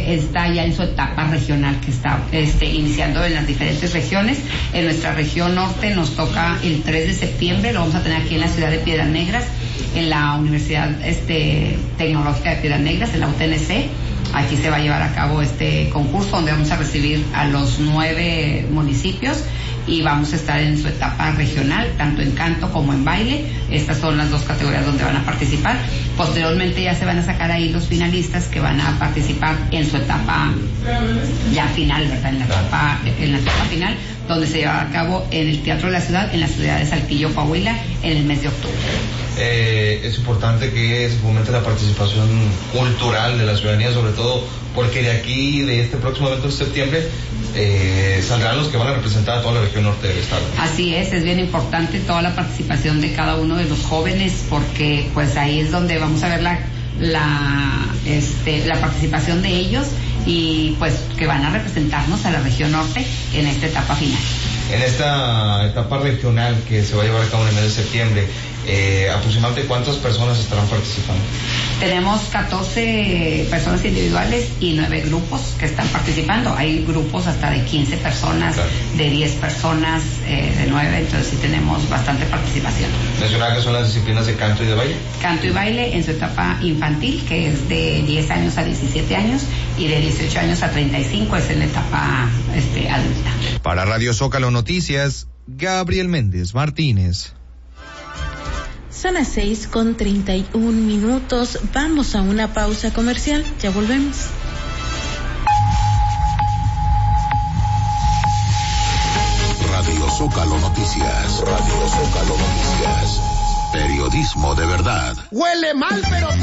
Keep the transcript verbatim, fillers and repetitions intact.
está ya en su etapa regional que está este, iniciando en las diferentes regiones. En nuestra región norte nos toca el tres de septiembre, lo vamos a tener aquí en la ciudad de Piedras Negras, en la Universidad este, Tecnológica de Piedras Negras, en la U T N C. Aquí se va a llevar a cabo este concurso donde vamos a recibir a los nueve municipios y vamos a estar en su etapa regional, tanto en canto como en baile. Estas son las dos categorías donde van a participar. Posteriormente ya se van a sacar ahí los finalistas que van a participar en su etapa ya final, ¿verdad? En la etapa, en la etapa final, donde se lleva a cabo en el Teatro de la Ciudad, en la ciudad de Saltillo, Coahuila, en el mes de octubre. Eh, es importante que se fomente la participación cultural de la ciudadanía, sobre todo porque de aquí, de este próximo evento de septiembre, eh, saldrán los que van a representar a toda la región norte del estado. Así es, es bien importante toda la participación de cada uno de los jóvenes, porque pues ahí es donde vamos a ver la, la, este, la participación de ellos y pues que van a representarnos a la región norte en esta etapa final. En esta etapa regional que se va a llevar a cabo en el mes de septiembre, eh, aproximadamente ¿cuántas personas estarán participando? Tenemos catorce personas individuales y nueve grupos que están participando. Hay grupos hasta de quince personas, claro, de diez personas, eh, de nueve, entonces sí tenemos bastante participación. Mencionaba que son las disciplinas de canto y de baile. Canto y baile en su etapa infantil, que es de diez años a diecisiete años, y de dieciocho años a treinta y cinco es en la etapa este, adulta. Para Radio Zócalo Noticias, Gabriel Méndez Martínez. Son las seis con treinta y un minutos. Vamos a una pausa comercial. Ya volvemos. Radio Zócalo Noticias. Radio Zócalo Noticias. Periodismo de verdad. Huele mal, pero